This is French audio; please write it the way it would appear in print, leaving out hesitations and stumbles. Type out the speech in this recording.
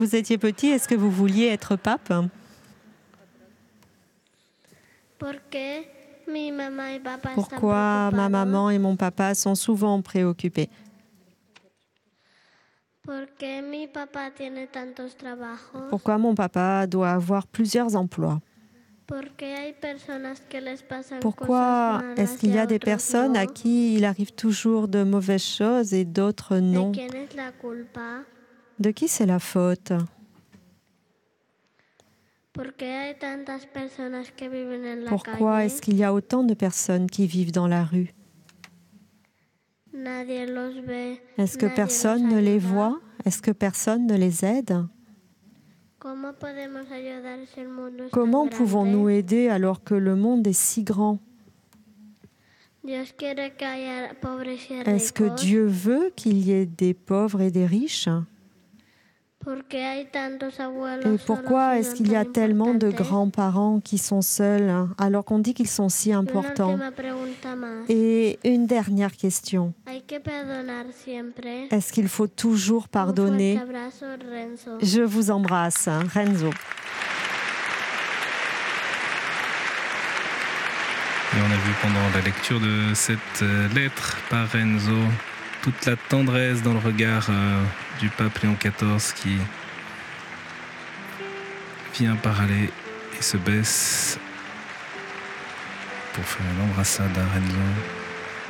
Vous étiez petit, est-ce que vous vouliez être pape? Pourquoi ma maman et mon papa sont souvent préoccupés? Pourquoi mon papa doit avoir plusieurs emplois? Pourquoi est-ce qu'il y a des personnes à qui il arrive toujours de mauvaises choses et d'autres non? De qui c'est la faute? Pourquoi est-ce qu'il y a autant de personnes qui vivent dans la rue? Est-ce que personne ne les voit? Est-ce que personne ne les aide? Comment pouvons-nous aider alors que le monde est si grand? Est-ce que Dieu veut qu'il y ait des pauvres et des riches? Et pourquoi est-ce qu'il y a tellement de grands-parents qui sont seuls alors qu'on dit qu'ils sont si importants? Et une dernière question. Est-ce qu'il faut toujours pardonner? Je vous embrasse, Renzo. Et on a vu pendant la lecture de cette lettre par Renzo toute la tendresse dans le regard du pape Léon XIV qui vient parler et se baisse pour faire l'embrassade à Renzo.